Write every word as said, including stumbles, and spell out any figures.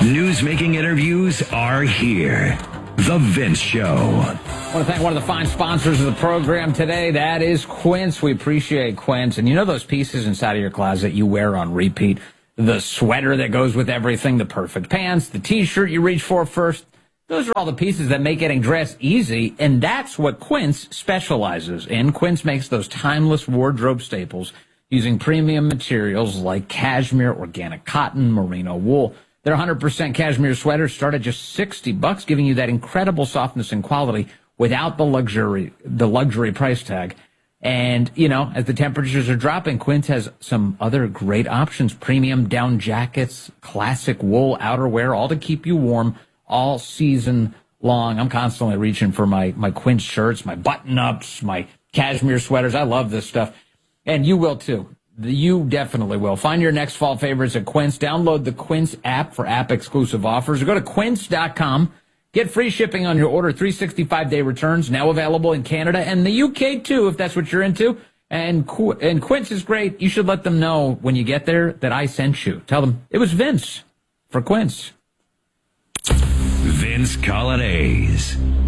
News-making interviews are here. The Vince Show. I want to thank one of the fine sponsors of the program today. That is Quince. We appreciate Quince. And you know those pieces inside of your closet you wear on repeat? The sweater that goes with everything, the perfect pants, the T-shirt you reach for first. Those are all the pieces that make getting dressed easy, and that's what Quince specializes in. Quince makes those timeless wardrobe staples using premium materials like cashmere, organic cotton, merino wool. Their one hundred percent cashmere sweaters start at just sixty bucks, giving you that incredible softness and quality without the luxury, the luxury price tag. And, you know, as the temperatures are dropping, Quince has some other great options. Premium down jackets, classic wool outerwear, all to keep you warm all season long. I'm constantly reaching for my, my Quince shirts, my button-ups, my cashmere sweaters. I love this stuff. And you will, too. You definitely will. Find your next fall favorites at Quince. Download the Quince app for app-exclusive offers. Or go to quince dot com. Get free shipping on your order, three hundred sixty-five day returns, now available in Canada and the U K, too, if that's what you're into. And, Qu- and Quince is great. You should let them know when you get there that I sent you. Tell them it was Vince for Quince. Vince Colonnese.